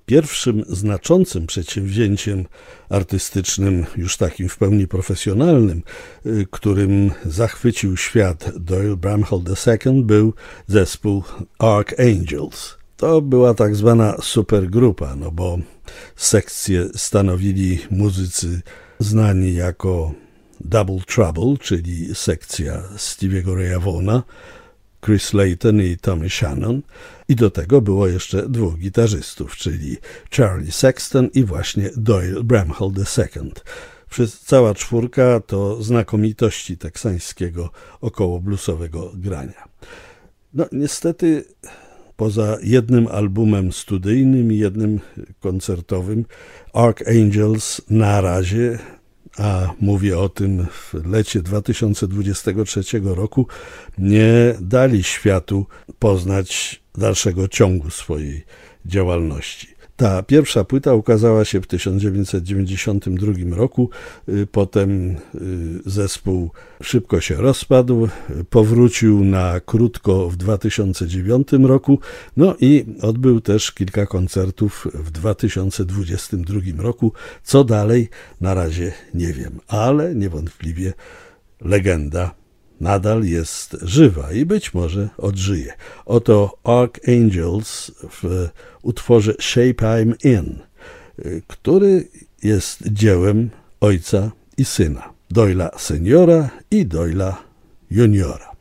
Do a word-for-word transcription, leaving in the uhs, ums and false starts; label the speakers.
Speaker 1: Pierwszym znaczącym przedsięwzięciem artystycznym, już takim w pełni profesjonalnym, którym zachwycił świat Doyle Bramhall the second, był zespół Archangels. To była tak zwana supergrupa, no bo sekcję stanowili muzycy znani jako Double Trouble, czyli sekcja Stevie'ego Raya Vaughna, Chris Layton i Tommy Shannon, i do tego było jeszcze dwóch gitarzystów, czyli Charlie Sexton i właśnie Doyle Bramhall the second. Cała czwórka to znakomitości teksańskiego około bluesowego grania. No niestety poza jednym albumem studyjnym i jednym koncertowym, Archangels na razie, a mówię o tym w lecie dwa tysiące dwudziestego trzeciego roku, nie dali światu poznać dalszego ciągu swojej działalności. Ta pierwsza płyta ukazała się w tysiąc dziewięćset dziewięćdziesiątym drugim roku, potem zespół szybko się rozpadł, powrócił na krótko w dwa tysiące dziewiątym roku, no i odbył też kilka koncertów w dwa tysiące dwudziestym drugim roku. Co dalej? Na razie nie wiem, ale niewątpliwie legenda nadal jest żywa i być może odżyje. Oto Archangels w utworze Shape I'm In, który jest dziełem ojca i syna, Doyla seniora i Doyla juniora.